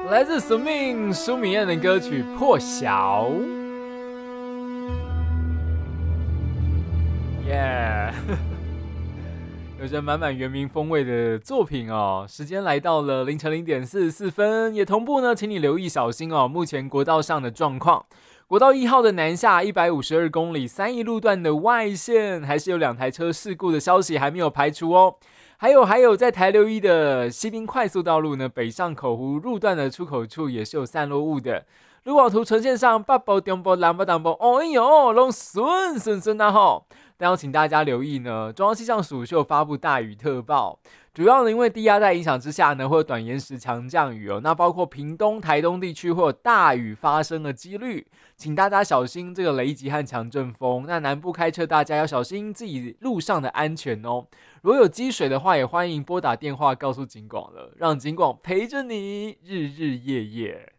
来自苏命舒米燕的歌曲《破晓》。耶、有着满满原民风味的作品哦。时间来到了凌晨0:44，也同步呢，请你留意小心哦。目前国道上的状况，国道1号的南下152公里3义路段的外线，还是有2台车事故的消息还没有排除哦。还有，在台6一的西滨快速道路呢，北上口湖路段的出口处也是有散落物的。路网图呈现上，北部、中部、南部、东部，哎呦，都顺啊吼！但要请大家留意呢，中央气象署就发布大雨特报，主要呢因为低压在影响之下呢，会有短延时强降雨哦。那包括屏东、台东地区会有大雨发生的几率，请大家小心这个雷击和强阵风。那南部开车大家要小心自己路上的安全哦。如果有积水的话，也欢迎拨打电话告诉警广了，让警广陪着你日日夜夜。